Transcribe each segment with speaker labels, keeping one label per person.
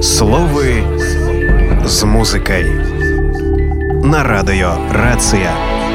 Speaker 1: Словы з музыкай на радыё Рацыя.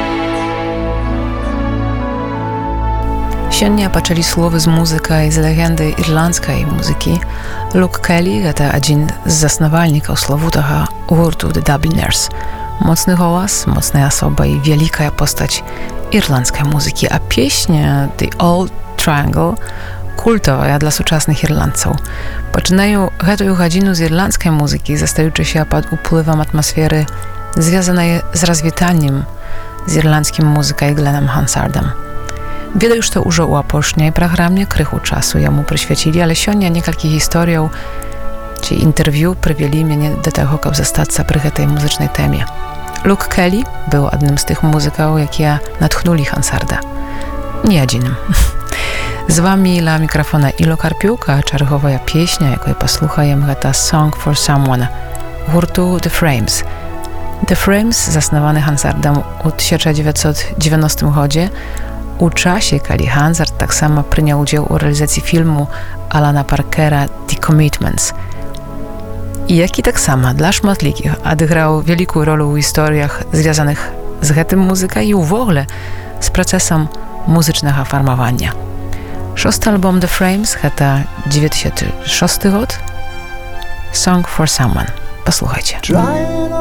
Speaker 2: Сёння пачалі словы з музыкай з легенды ірландскай музыкі. Luke Kelly — гэта адзін з заснавальнікаў славутага гурту The Dubliners. Моцны голас, моцная асоба і вялікая постаць ірландскай музыкі, а песня The Old Triangle культавая для сучасных ірландцаў. Пачынаю гэтую гадзіну з ірландскай музыкі, застаючыся пад уплывам атмасферы, звязанай з развітаннем з ірландскім музыкай Гленом Hansardам. Ведаю, што ўжо ў апошняй праграме крыху часу яму прысвяцілі, але сёння некалькі гісторыяў ці інтэрв'ю прывялі мяне да таго, каб застацца пры гэтай музычнай тэме. Luke Kelly быў адным з тых музыкаў, якія натхнулі Hansarda. Не адзіным. З вамі ля мікрафона Іло Карпюк, а чарговая песня, якой паслухаем, гэта «Song for Someone» гурту The Frames. The Frames заснаваны Hansardам у 1990 годзе, у часе, калі Hansard таксама прыняў удзел у рэалізацыі фільму Алана Паркера «The Commitments», які таксама для шматлікіх адыграў вялікую ролю ў гісторыях, звязаных з гэтым музыкай і ўвогуле з працэсам музычнага фармавання. Шосты альбом The Frames — гэта 2006 год. «Song for Someone». Послухайcie.
Speaker 3: Trying